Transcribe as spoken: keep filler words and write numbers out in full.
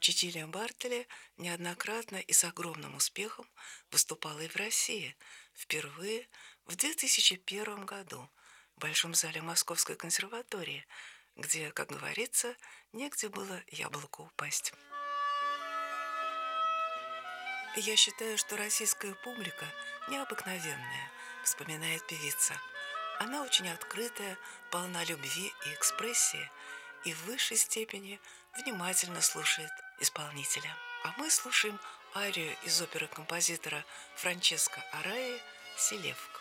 Чичилия Бартеле неоднократно и с огромным успехом выступала и в России, впервые в две тысячи первом году в Большом зале Московской консерватории, где, как говорится, негде было яблоку упасть. Я считаю, что российская публика необыкновенная, вспоминает певица. Она очень открытая, полна любви и экспрессии и в высшей степени внимательно слушает исполнителя. А мы слушаем арию из оперы композитора Франческо Араи «Селевк».